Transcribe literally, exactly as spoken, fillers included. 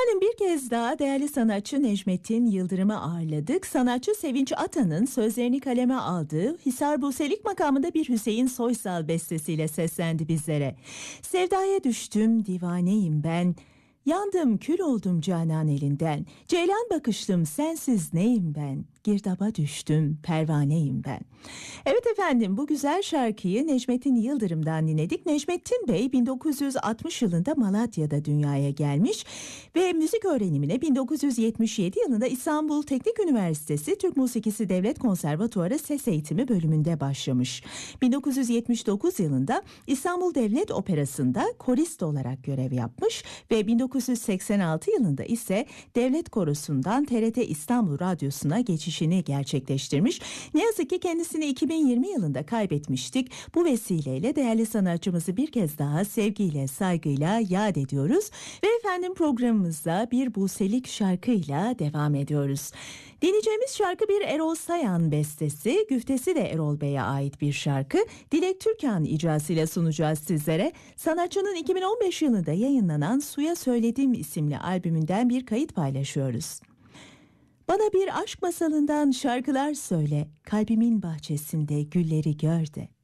Efendim bir kez daha değerli sanatçı Necmettin Yıldırım'ı ağırladık. Sanatçı Sevinç Atan'ın sözlerini kaleme aldığı Hisar Buselik makamında bir Hüseyin Soysal bestesiyle seslendi bizlere. Sevdaya düştüm, divaneyim ben. Yandım, kül oldum canan elinden. Ceylan bakışlım, sensiz neyim ben? Girdaba düştüm, pervaneyim ben. Evet efendim, bu güzel şarkıyı Necmettin Yıldırım'dan dinledik. Necmettin Bey bin dokuz yüz altmış yılında Malatya'da dünyaya gelmiş ve müzik öğrenimine bin dokuz yüz yetmiş yedi yılında İstanbul Teknik Üniversitesi Türk Musikisi Devlet Konservatuarı Ses Eğitimi bölümünde başlamış. bin dokuz yüz yetmiş dokuz yılında İstanbul Devlet Operası'nda korist olarak görev yapmış ve bin dokuz yüz seksen altı yılında ise Devlet Korosu'ndan T R T İstanbul Radyosu'na geçişini gerçekleştirmiş. Ne yazık ki kendisini iki bin yirmi yılında kaybetmiştik. Bu vesileyle değerli sanatçımızı bir kez daha sevgiyle, saygıyla yad ediyoruz. Ve efendim programımızda bir Buselik şarkıyla devam ediyoruz. Dinleyeceğimiz şarkı bir Erol Sayan bestesi, güftesi de Erol Bey'e ait bir şarkı. Dilek Türkan icrasıyla sunacağız sizlere. Sanatçının iki bin on beş yılında yayınlanan Suya Söyledim isimli albümünden bir kayıt paylaşıyoruz. Bana bir aşk masalından şarkılar söyle, kalbimin bahçesinde gülleri gör de.